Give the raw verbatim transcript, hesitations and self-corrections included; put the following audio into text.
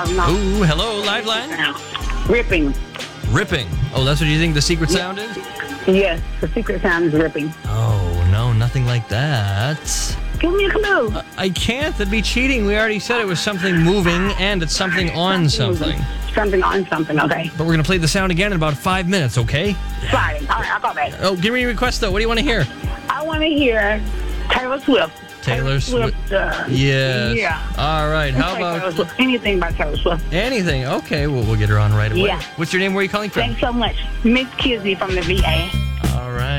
don't know. Ooh, hello, live line. Ripping. Ripping. Oh, that's what you think the secret sound is? Yes, the secret sound is ripping. Oh, no, nothing like that. Give me a clue. Uh, I can't. That'd be cheating. We already said it was something moving and it's something on something. Something on something, okay. But we're going to play the sound again in about five minutes, okay? Friday. All right, I'll call back. Oh, give me a request, though. What do you want to hear? I want to hear Taylor Swift. Taylor Swift. Uh, Yes. Yeah. All right. How Taylor about Swift. Anything by Taylor Swift. anything? Okay, well, we'll get her on right away. Yeah. What's your name? Where are you calling from? Thanks so much. Miss Kizzy from the V A.